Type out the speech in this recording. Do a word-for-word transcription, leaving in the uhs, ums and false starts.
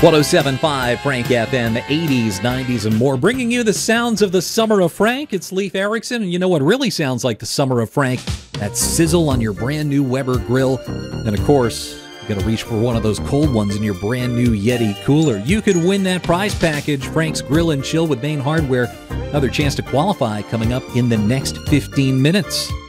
oh seven point five Frank F M, eighties, nineties, and more. Bringing you the sounds of the summer of Frank. It's Leif Erikson, and you know what really sounds like the summer of Frank? That sizzle on your brand new Weber grill. And of course, you got to reach for one of those cold ones in your brand new Yeti cooler. You could win that prize package, Frank's Grill and Chill with Main Hardware. Another chance to qualify coming up in the next fifteen minutes.